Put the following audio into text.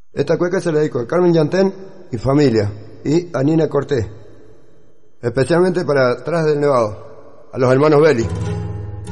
Esta cueca se la dedico a Carmen Yantén y familia, y a Nina Cortés, especialmente para Atrás del Nevado, a los hermanos Belli.